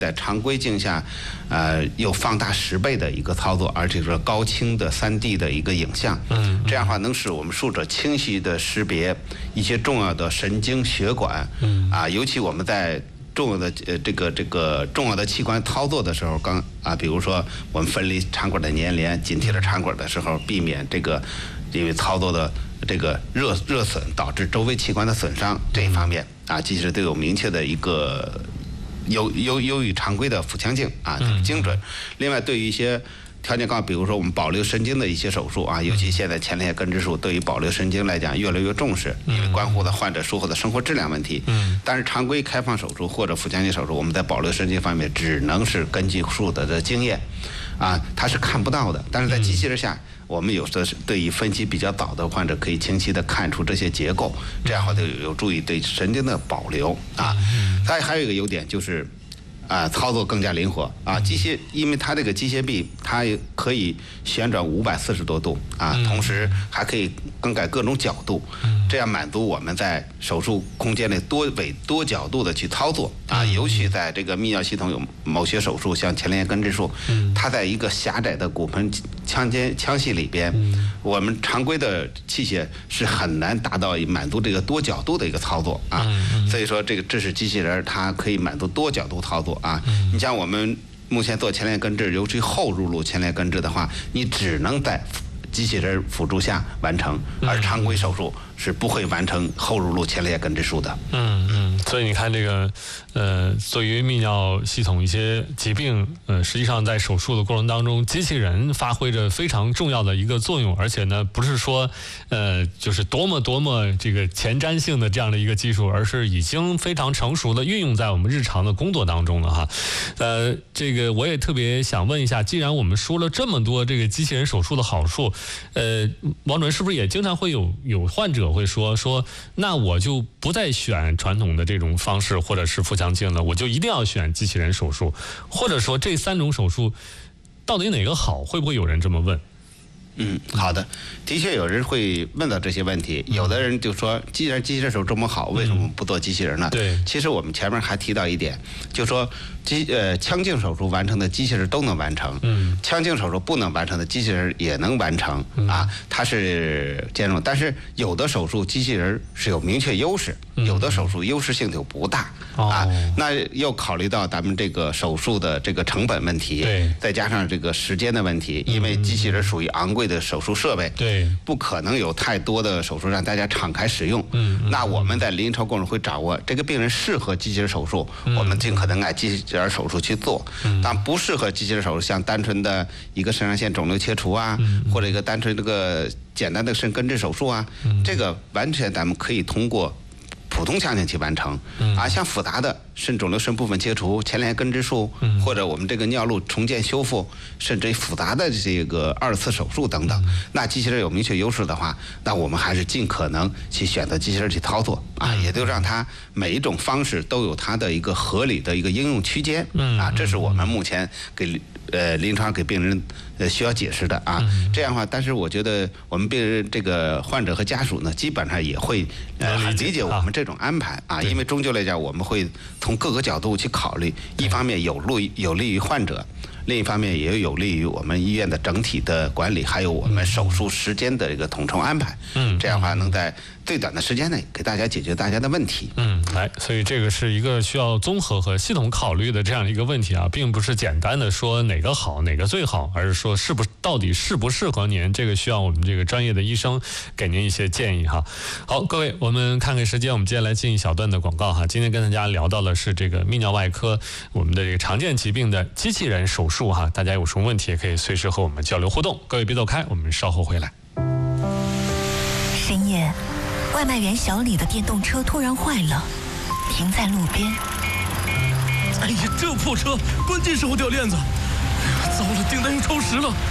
在常规镜下，有放大10倍的一个操作，而且是高清的3D 的一个影像。这样的话能使我们术者清晰地识别一些重要的神经血管。尤其我们在重要的重要的器官操作的时候，比如说我们分离肠管的粘连、紧贴着肠管的时候，避免因为操作的这个热损导致周围器官的损伤，这一方面机器人都有明确的一个优于常规的腹腔镜精准。另外，对于一些条件高，比如说我们保留神经的一些手术尤其现在前列腺根治术对于保留神经来讲越来越重视，因为关乎的患者术后的生活质量问题。但是常规开放手术或者腹腔镜手术，我们在保留神经方面只能是根据术者的经验它是看不到的。但是在机器人下，我们有的是对于分期比较早的患者，可以清晰地看出这些结构，这样的话就有助于对神经的保留它还有一个优点就是操作更加灵活因为它这个机械臂它也可以旋转540多度同时还可以更改各种角度，这样满足我们在手术空间内多角度的去操作尤其在这个泌尿系统有某些手术，像前列腺根治术，它在一个狭窄的骨盆腔隙里边，我们常规的器械是很难达到满足这个多角度的一个操作所以说这是机器人它可以满足多角度操作你像我们目前做前列腺根治，尤其后入路前列腺根治的话，你只能在机器人辅助下完成，而常规手术是不会完成后入路前列腺根治术的。 所以你看这个对于泌尿系统一些疾病实际上在手术的过程当中，机器人发挥着非常重要的一个作用，而且呢不是说就是多么这个前瞻性的这样的一个技术，而是已经非常成熟的运用在我们日常的工作当中了哈。这个我也特别想问一下，既然我们说了这么多这个机器人手术的好处，王主任是不是也经常会有患者会说那我就不再选传统的这种方式或者是腹腔镜了，我就一定要选机器人手术，或者说这3种手术到底哪个好？会不会有人这么问？ 好的，的确有人会问到这些问题。有的人就说，既然机器人手术这么好，为什么不做机器人呢？ 对， 其实我们前面还提到一点，就说腔镜手术完成的机器人都能完成，腔镜手术不能完成的机器人也能完成它是兼容。但是有的手术机器人是有明确优势，有的手术优势性就不大那又考虑到咱们这个手术的这个成本问题，再加上这个时间的问题，因为机器人属于昂贵的手术设备，不可能有太多的手术让大家敞开使用。那我们在临床过程会掌握这个病人适合机器人手术，我们尽可能按机器人手术去做。但不适合机器人手术，像单纯的一个肾上腺肿瘤切除或者一个单纯这个简单的肾根治手术这个完全咱们可以通过普通腔镜去完成像复杂的肾肿瘤肾部分切除、前列腺根治术或者我们这个尿路重建修复，甚至于复杂的这个2次手术等等，那机器人有明确优势的话，那我们还是尽可能去选择机器人去操作也就让它每一种方式都有它的一个合理的一个应用区间这是我们目前给临床给病人需要解释的这样的话，但是我觉得我们病人这个患者和家属呢，基本上也会很理解我们这种安排因为终究来讲，我们会从各个角度去考虑，一方面有利于患者，另一方面也有利于我们医院的整体的管理，还有我们手术时间的一个统筹安排这样的话能在最短的时间内给大家解决大家的问题所以这个是一个需要综合和系统考虑的这样一个问题并不是简单的说哪个好哪个最好，而是说到底适不适合您，这个需要我们这个专业的医生给您一些建议好，各位，我们看看时间，我们接下来进一小段的广告今天跟大家聊到的是这个泌尿外科我们的这个常见疾病的机器人手术大家有什么问题也可以随时和我们交流互动，各位别走开，我们稍后回来。 深夜，外卖员小李的电动车突然坏了，停在路边。 哎呀，这破车，关键时候掉链子，糟了，订单又超时了。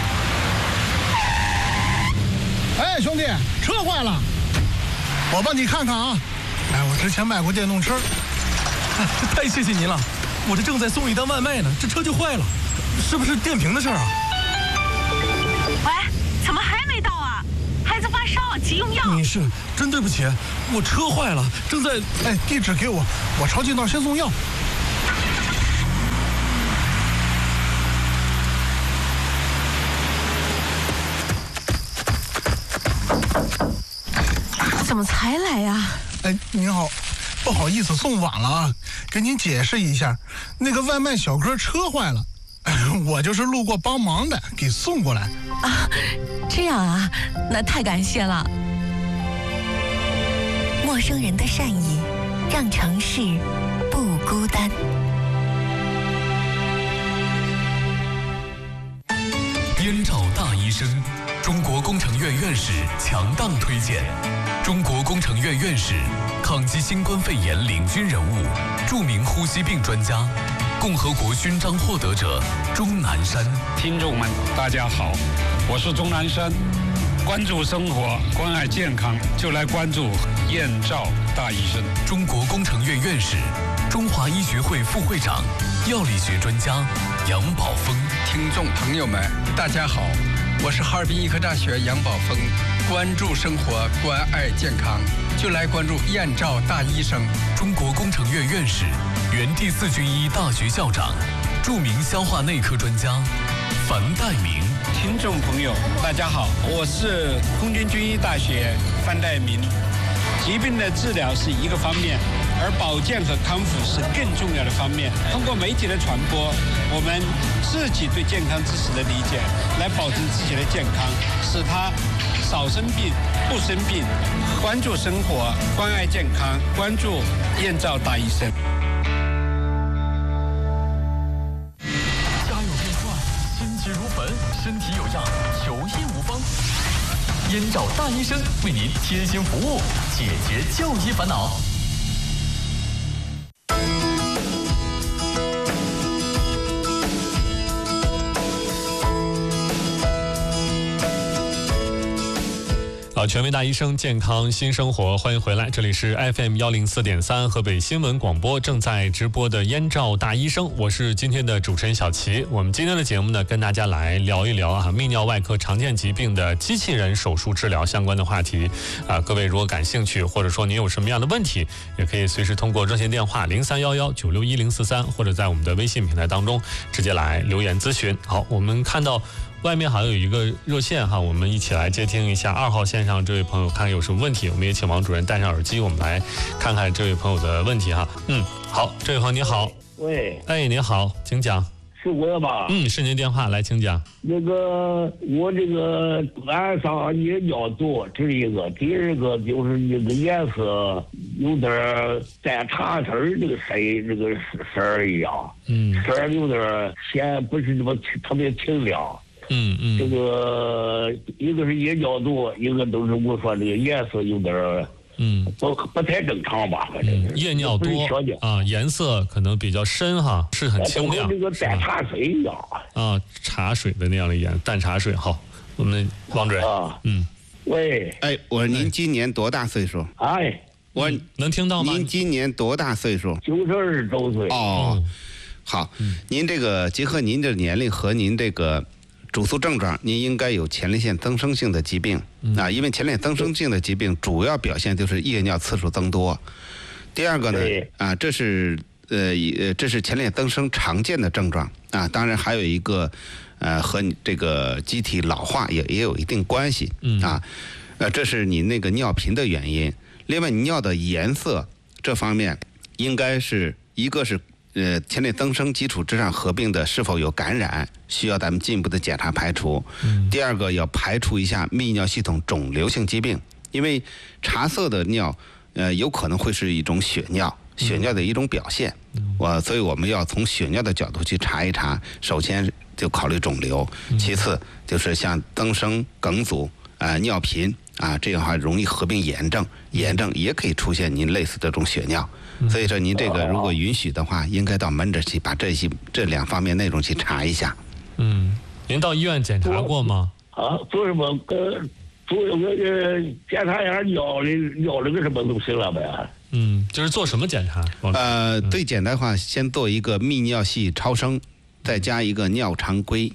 哎，兄弟，车坏了，我帮你看看我之前卖过电动车， 太谢谢您了，我这正在送一单外卖呢，这车就坏了，是不是电瓶的事喂，怎么还没到孩子发烧，急用药。 女士，真对不起，我车坏了，正在…… 地址给我，我抄近道先送药。 怎么才来呀？ 哎，您好，不好意思送晚了啊，给您解释一下，那个外卖小哥车坏了，我就是路过帮忙的，给送过来。 啊，这样啊，那太感谢了。 陌生人的善意，让城市不孤单。 燕赵大医生，中国工程院院士强档推荐。中国工程院院士，抗击新冠肺炎领军人物，著名呼吸病专家，共和国勋章获得者钟南山。 听众们，大家好，我是钟南山。关注生活，关爱健康，就来关注燕赵大医生。 中国工程院院士，中华医学会副会长，药理学专家杨宝峰。 听众朋友们，大家好，我是哈尔滨医科大学杨宝峰。关注生活，关爱健康，就来关注燕赵大医生。 中国工程院院士，原第4军医大学校长，著名消化内科专家樊岱明。 听众朋友，大家好，我是空军军医大学樊岱明。疾病的治疗是一个方面，而保健和康复是更重要的方面。通过媒体的传播，我们自己对健康知识的理解，来保证自己的健康，使他少生病、不生病。关注生活，关爱健康，关注燕赵大医生。 家有变坏，心急如焚，身体有恙，求医无方。燕赵大医生为您贴心服务，解决就医烦恼。 权威大医生，健康新生活，欢迎回来，这里是 FM 104.3河北新闻广播正在直播的燕赵大医生，我是今天的主持人小齐。我们今天的节目呢，跟大家来聊一聊泌尿外科常见疾病的机器人手术治疗相关的话题。各位如果感兴趣，或者说您有什么样的问题，也可以随时通过热线电话0311961043，或者在我们的微信平台当中直接来留言咨询。好，我们看到外面好像有一个热线哈，我们一起来接听一下2号线上这位朋友，看看有什么问题。我们也请王主任戴上耳机，我们来看看这位朋友的问题哈。好，这位朋友你好。 喂。 哎，您好，请讲。 是我吧？ 是您电话，来请讲。 那个我这个晚上也要做，这一个，第二个就是那个颜色有点带茶色这个色儿一样，色儿有点显不是这么特别清亮。这个一个是夜尿多，一个都是我说这个颜色有点不太正常吧，反正夜尿多啊，颜色可能比较深哈，是很清亮， 这个淡茶水一样啊，茶水的那样的颜，淡茶水。好，我们王主任喂， 哎，我说您今年多大岁数？ 哎， 我能听到吗？ 您今年多大岁数 ？92周岁。 哦，好，您这个结合您的年龄和您这个主诉症状，您应该有前列腺增生性的疾病因为前列腺增生性的疾病主要表现就是夜尿次数增多。第二个呢这是前列腺增生常见的症状当然还有一个和你这个机体老化也有一定关系这是你那个尿频的原因。另外，你尿的颜色这方面应该是一个是前列增生基础之上合并的是否有感染，需要咱们进一步的检查排除。第二个要排除一下泌尿系统肿瘤性疾病，因为茶色的尿有可能会是一种血尿的一种表现。所以我们要从血尿的角度去查一查，首先就考虑肿瘤，其次就是像增生、梗阻尿频这样的话容易合并炎症也可以出现您类似这种血尿。所以说您这个如果允许的话，应该到门诊去把这两方面内容去查一下。 您到医院检查过吗？ 做什么？做个检查一下尿了个什么东西了呗？ 就是做什么检查？ 最简单的话，先做一个泌尿系超声，再加一个尿常规。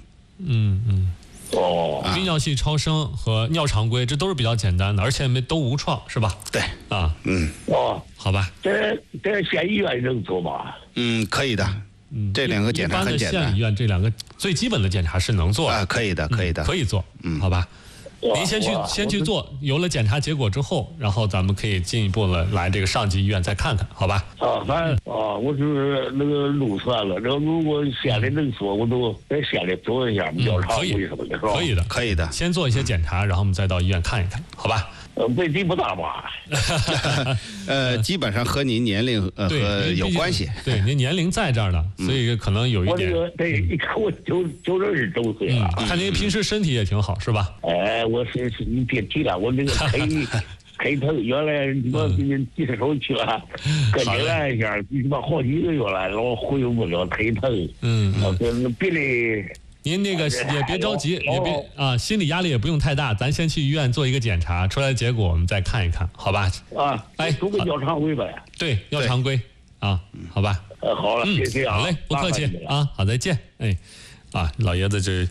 泌尿系超声和尿常规，这都是比较简单的，而且都无创，是吧？ 对好吧。 在县医院能做吧？ 可以的。这两个检查很简单。 一般的县医院这两个最基本的检查是能做的。 可以的。 可以做。好吧。 您先去做，有了检查结果之后，然后咱们可以进一步的来这个上级医院再看看，好吧？ 反正我是那个路算了，如果县里能说，我都在县里做一下调查为什么的，是吧？ 可以的，先做一些检查，然后我们再到医院看一看，好吧？ 问题不大吧？ 基本上和您年龄和有关系。 对，您年龄在这儿呢，所以可能有一点。 对，你看我92周岁了。 看您平时身体也挺好，是吧？ 我是你别提了，我那个腿疼，原来我几十手去了，跟进来一下，好几个月了，我恢复不了腿疼。别的。 您那个也别着急，也别心理压力也不用太大，咱先去医院做一个检查，出来结果我们再看一看，好吧？ 做个要常规呗。 对，要常规好吧？ 好了，谢谢啊。 好嘞，不客气啊，好，再见。老爷子这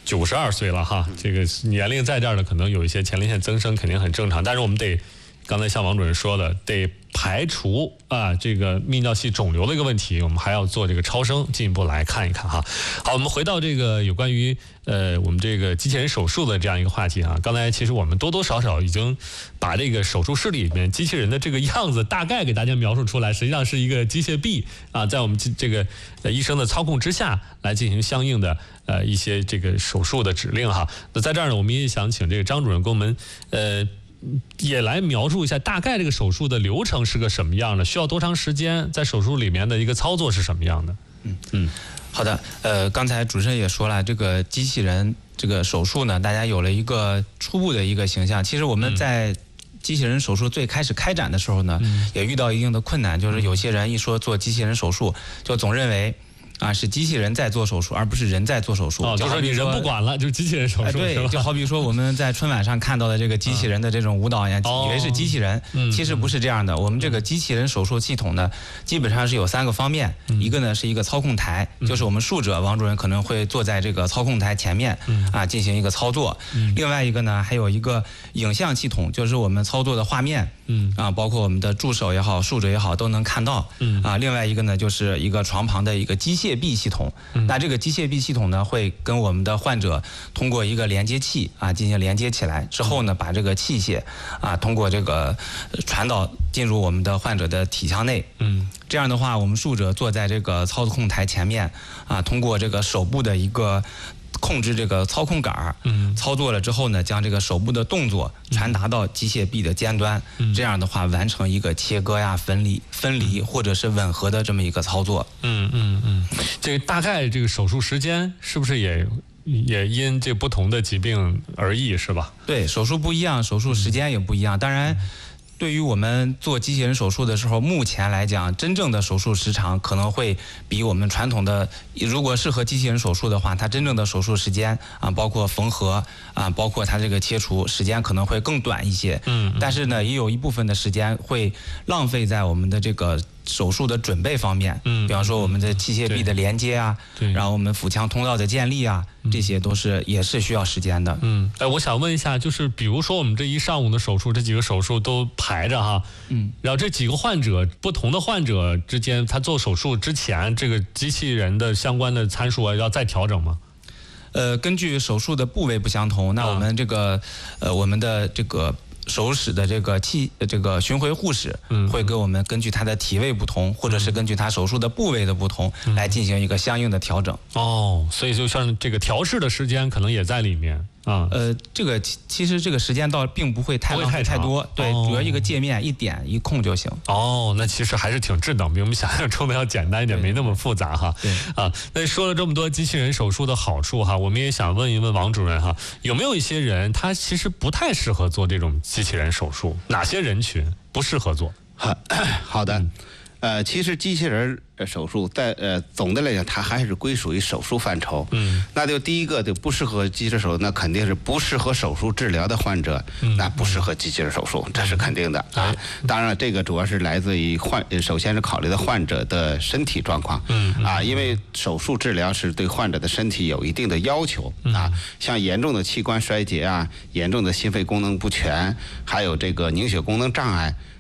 92岁了哈，这个年龄在这儿的可能有一些前列腺增生，肯定很正常，但是我们得。刚才像王主任说的，得排除这个泌尿系肿瘤的一个问题，我们还要做这个超声进一步来看一看哈。好，我们回到这个有关于我们这个机器人手术的这样一个话题啊。刚才其实我们多多少少已经把这个手术室里面机器人的这个样子大概给大家描述出来，实际上是一个机械臂在我们这个医生的操控之下来进行相应的一些这个手术的指令哈。那在这儿呢，我们也想请这个张主任给我们也来描述一下大概这个手术的流程是个什么样的，需要多长时间，在手术里面的一个操作是什么样的？ 好的，刚才主持人也说了，这个机器人这个手术呢，大家有了一个初步的一个形象。其实我们在机器人手术最开始开展的时候呢，也遇到一定的困难，就是有些人一说做机器人手术，就总认为。是机器人在做手术，而不是人在做手术。 就说你人不管了，就是机器人手术。 对，就好比说我们在春晚上看到的这个机器人的这种舞蹈呀，以为是机器人，其实不是这样的。我们这个机器人手术系统呢，基本上是有3个方面，一个呢是一个操控台，就是我们术者王主任可能会坐在这个操控台前面进行一个操作。另外一个呢，还有一个影像系统，就是我们操作的画面，包括我们的助手也好，术者也好都能看到。另外一个呢，就是一个床旁的一个机械臂系统。那这个机械臂系统呢，会跟我们的患者通过一个连接器进行连接起来，之后呢，把这个器械通过这个传导进入我们的患者的体腔内。这样的话，我们术者坐在这个操控台前面通过这个手部的一个控制这个操控杆操作了之后呢，将这个手部的动作传达到机械臂的尖端，这样的话完成一个切割呀、分离或者是吻合的这么一个操作。 这个大概这个手术时间是不是也因这不同的疾病而异，是吧？ 对，手术不一样，手术时间也不一样。当然。对于我们做机器人手术的时候，目前来讲，真正的手术时长可能会比我们传统的，如果适合机器人手术的话，它真正的手术时间包括缝合包括它这个切除时间可能会更短一些。但是呢，也有一部分的时间会浪费在我们的这个手术的准备方面。比方说我们的器械臂的连接然后我们腹腔通道的建立这些都也是需要时间的。 我想问一下，就是比如说我们这一上午的手术，这几个手术都排着哈，然后这几个不同的患者之间，他做手术之前，这个机器人的相关的参数要再调整吗？ 根据手术的部位不相同，那我们这个我们的这个手使的这个巡回护士会给我们根据他的体位不同，或者是根据他手术的部位的不同来进行一个相应的调整。 所以就像这个调试的时间可能也在里面。 这个其实这个时间倒并不会太多，对，主要一个界面一点一控就行。 那其实还是挺智能，比我们想象中的要简单一点，没那么复杂哈。那说了这么多机器人手术的好处哈，我们也想问一问王主任哈，有没有一些人他其实不太适合做这种机器人手术？哪些人群不适合做？ 好的。其实机器人手术在总的来讲，它还是归属于手术范畴。那就第一个就不适合机器人手术，那肯定是不适合手术治疗的患者，那不适合机器人手术，这是肯定的当然，这个主要是来自于首先是考虑到患者的身体状况。因为手术治疗是对患者的身体有一定的要求像严重的器官衰竭严重的心肺功能不全，还有这个凝血功能障碍。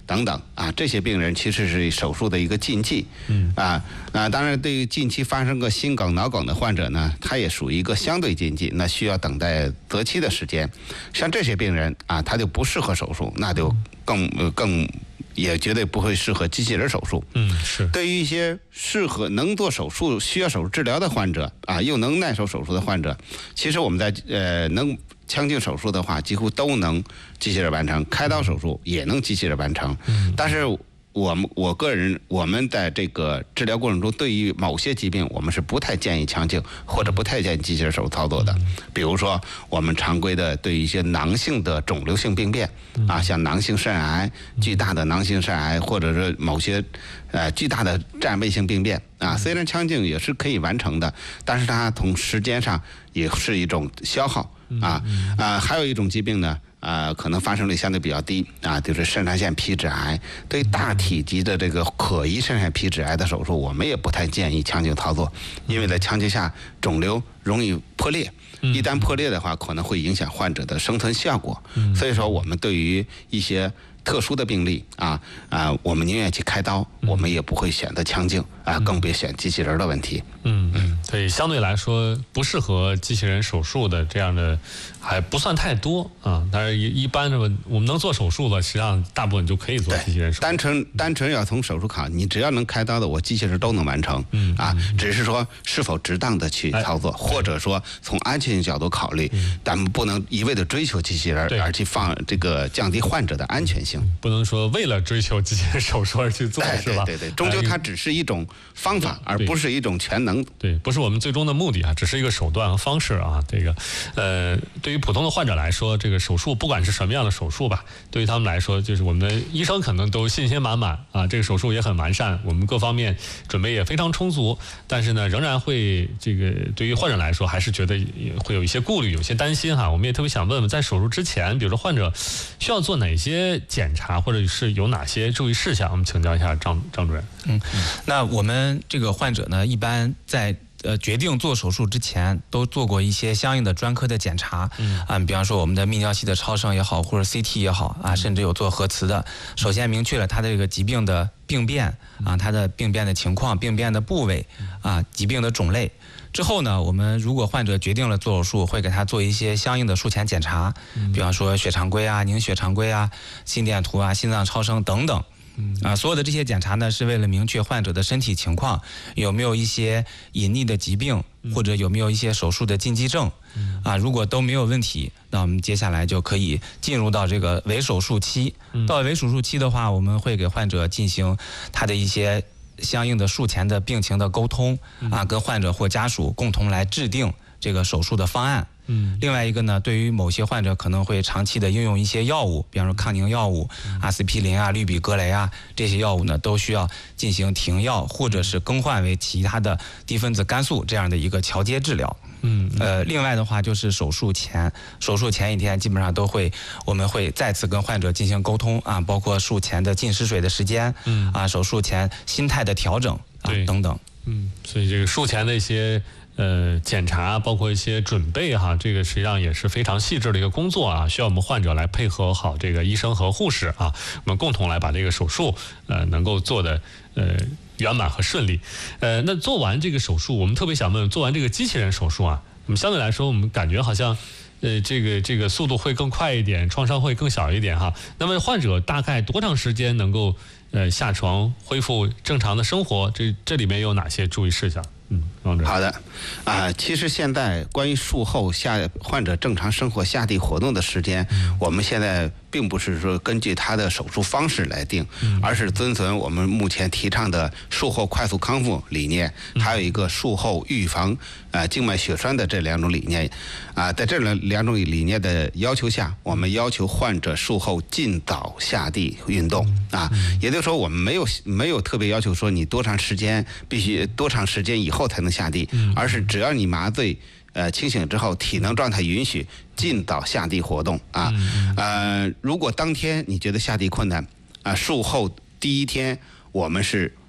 等等啊，这些病人其实是手术的一个禁忌。当然，对于近期发生过心梗、脑梗的患者呢，他也属于一个相对禁忌，那需要等待择期的时间。像这些病人啊，他就不适合手术，那就更也绝对不会适合机器人手术。 是。 对于一些适合能做手术、需要手术治疗的患者啊，又能耐受手术的患者，其实我们在能腔镜手术的话，几乎都能机器人完成；开刀手术也能机器人完成。但是我个人，我们在这个治疗过程中，对于某些疾病，我们是不太建议腔镜或者不太建议机器人手术操作的。比如说，我们常规的对于一些囊性的肿瘤性病变啊，像囊性肾癌、巨大的囊性肾癌，或者是某些巨大的占位性病变啊，虽然腔镜也是可以完成的，但是它从时间上也是一种消耗还有一种疾病呢。可能发生率相对比较低啊，就是肾上腺皮质癌。对大体积的这个可疑肾上腺皮质癌的手术，我们也不太建议腔镜操作，因为在腔镜下肿瘤容易破裂，一旦破裂的话，可能会影响患者的生存效果。所以说，我们对于一些特殊的病例我们宁愿去开刀，我们也不会选择腔镜更别选机器人的问题。 所以相对来说，不适合机器人手术的这样的还不算太多啊。但是一般的我们能做手术的，实际上大部分就可以做机器人手术。 单纯要从手术考，你只要能开刀的，我机器人都能完成。只是说是否值当的去操作，或者说从安全性角度考虑，咱们不能一味的追求机器人，而去降低患者的安全性。 不能说为了追求机器人手术而去做，是吧？ 对，终究它只是一种方法，而不是一种全能。 对，不是我们最终的目的啊，只是一个手段和方式啊。这个对于普通的患者来说，这个手术不管是什么样的手术吧，对于他们来说，就是我们的医生可能都信心满满啊，这个手术也很完善，我们各方面准备也非常充足，但是呢，仍然会对于患者来说，还是觉得会有一些顾虑，有些担心哈。我们也特别想问问，在手术之前，比如说患者需要做哪些检查，或者是有哪些注意事项？我们请教一下张主任。 那我们这个患者呢，一般在决定做手术之前，都做过一些相应的专科的检查，比方说我们的泌尿系的超声也好，或者 CT 也好甚至有做核磁的。首先明确了他的这个疾病的病变他的病变的情况、病变的部位疾病的种类。之后呢，我们如果患者决定了做手术，会给他做一些相应的术前检查，比方说血常规凝血常规心电图心脏超声等等。所有的这些检查呢，是为了明确患者的身体情况，有没有一些隐匿的疾病，或者有没有一些手术的禁忌症如果都没有问题，那我们接下来就可以进入到这个围手术期。到围手术期的话，我们会给患者进行他的一些相应的术前的病情的沟通跟患者或家属共同来制定这个手术的方案。另外一个呢，对于某些患者可能会长期的应用一些药物，比方说抗凝药物阿司匹林氯吡格雷这些药物呢，都需要进行停药，或者是更换为其他的低分子肝素这样的一个桥接治疗。另外的话就是手术前一天，基本上我们会再次跟患者进行沟通包括术前的进食水的时间手术前心态的调整等等。 所以这个术前的一些检查，包括一些准备这个实际上也是非常细致的一个工作需要我们患者来配合好这个医生和护士我们共同来把这个手术能够做的圆满和顺利。那做完这个手术，我们特别想问，做完这个机器人手术我们相对来说，我们感觉好像这个速度会更快一点，创伤会更小一点那么患者大概多长时间能够下床恢复正常的生活？这里面有哪些注意事项？ 好的其实现在关于术后患者正常生活下地活动的时间，我们现在并不是说根据他的手术方式来定，而是遵循我们目前提倡的术后快速康复理念，还有一个术后预防静脉血栓的这两种理念在这两种理念的要求下，我们要求患者术后尽早下地运动也就是说，我们没有特别要求说你多长时间必须多长时间以后才能下地，而是只要你麻醉清醒之后，体能状态允许，尽早下地活动如果当天你觉得下地困难术后第一天我们是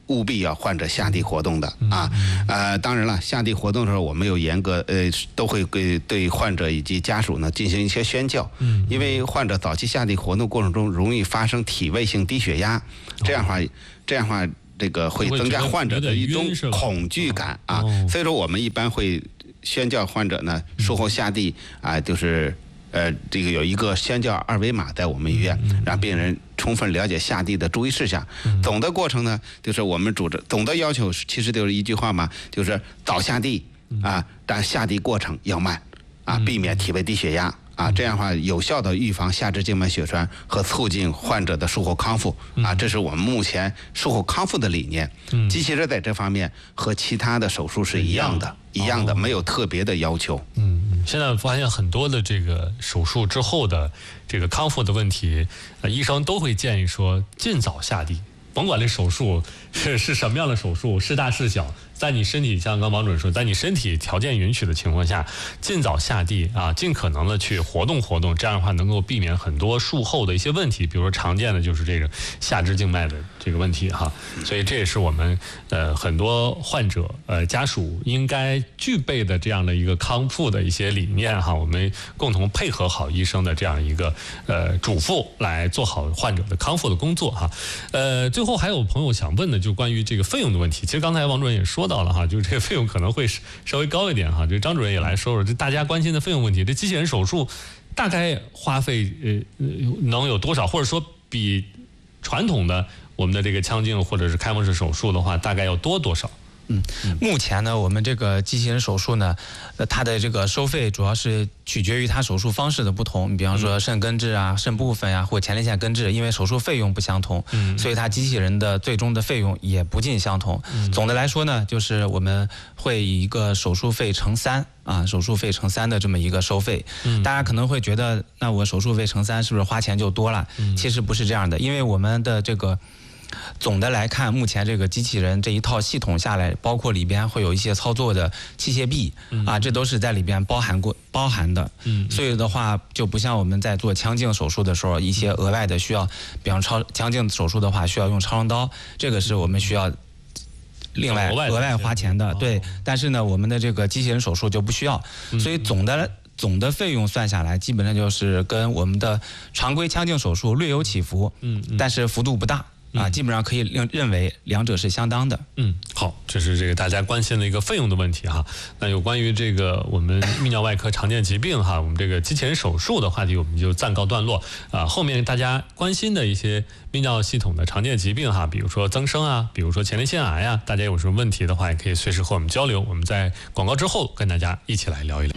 务必要患者下地活动的啊。当然了，下地活动的时候，我们有严格都会对患者以及家属呢进行一些宣教。因为患者早期下地活动过程中容易发生体位性低血压，这样的话这个会增加患者的一种恐惧感啊。所以说我们一般会宣教患者呢，术后下地啊，就是这个有一个宣教二维码在我们医院，让病人充分了解下地的注意事项。总的过程呢，就是我们总的要求其实就是一句话嘛，就是早下地啊，但下地过程要慢啊，避免体位低血压。这样的话有效的预防下肢静脉血栓和促进患者的术后康复啊，这是我们目前术后康复的理念。机器人在这方面和其他的手术是一样的，没有特别的要求。 现在发现很多的这个手术之后的这个康复的问题，医生都会建议说尽早下地，甭管这手术是什么样的手术，是大是小。在你身体像刚王主任说，在你身体条件允许的情况下，尽早下地啊，尽可能的去活动活动，这样的话能够避免很多术后的一些问题，比如说常见的就是这个下肢静脉的这个问题哈。所以这也是我们很多患者家属应该具备的这样的一个康复的一些理念哈。我们共同配合好医生的这样一个嘱咐，来做好患者的康复的工作哈。最后还有朋友想问的，就关于这个费用的问题。其实刚才王主任也说到了哈，就是这个费用可能会稍微高一点哈。这张主任也来说说，这大家关心的费用问题。这机器人手术大概花费能有多少，或者说比传统的我们的这个腔镜或者是开放式手术的话，大概要多少？ 目前呢，我们这个机器人手术呢，它的这个收费主要是取决于它手术方式的不同。你比方说肾根治啊、肾部分啊，或前列腺根治，因为手术费用不相同，所以它机器人的最终的费用也不尽相同。总的来说呢，就是我们会以一个手术费乘3啊，手术费乘3的这么一个收费。大家可能会觉得，那我手术费乘3是不是花钱就多了？其实不是这样的，因为我们的这个总的来看，目前这个机器人这一套系统下来，包括里边会有一些操作的器械臂啊，这都是在里边包含的。所以的话，就不像我们在做腔镜手术的时候，一些额外的需要，比方腔镜手术的话，需要用超声刀，这个是我们需要另外额外花钱的。对，但是呢，我们的这个机器人手术就不需要，所以总的费用算下来，基本上就是跟我们的常规腔镜手术略有起伏，但是幅度不大。基本上可以认为两者是相当的。 好，这是这个大家关心的一个费用的问题哈。那有关于这个我们泌尿外科常见疾病哈，我们这个机器人手术的话题我们就暂告段落啊。后面大家关心的一些泌尿系统的常见疾病哈，比如说增生啊，比如说前列腺癌啊，大家有什么问题的话，也可以随时和我们交流。我们在广告之后跟大家一起来聊一聊。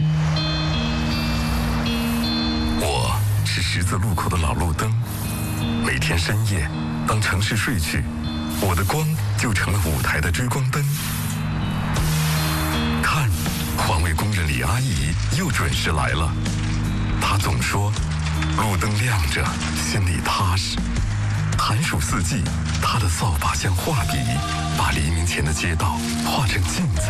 我是十字路口的老路灯，每天深夜，当城市睡去，我的光就成了舞台的追光灯。看，环卫工人李阿姨又准时来了。她总说，路灯亮着，心里踏实。寒暑四季，她的扫把像画笔，把黎明前的街道画成镜子。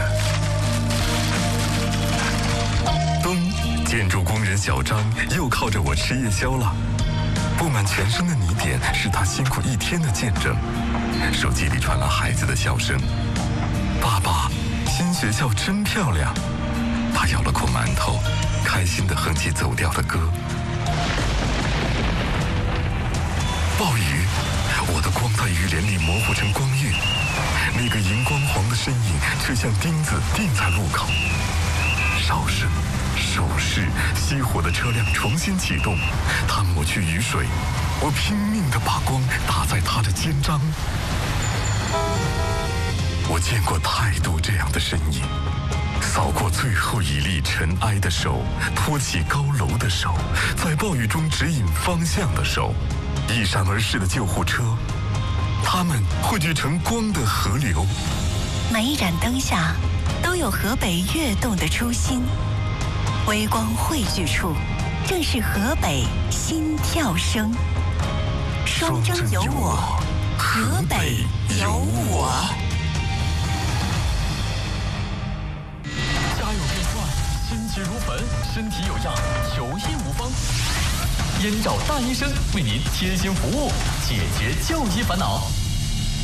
冬，建筑工人小张又靠着我吃夜宵了。布满全身的泥点是他辛苦一天的见证。手机里传来孩子的笑声：“爸爸，新学校真漂亮。”他咬了口馒头，开心地哼起走调的歌。暴雨，我的光在雨帘里模糊成光晕，那个荧光黄的身影却像钉子钉在路口。哨声。手势熄火的车辆重新启动，他抹去雨水，我拼命地把光打在他的肩章。我见过太多这样的身影，扫过最后一粒尘埃的手，托起高楼的手，在暴雨中指引方向的手，一闪而逝的救护车，他们汇聚成光的河流。 每一盏灯下都有河北跃动的初心，微光汇聚处，正是河北心跳声。双征有我，河北有我。 家有变幻，心急如焚；身体有恙，求医无方。燕赵大医生为您贴心服务，解决就医烦恼。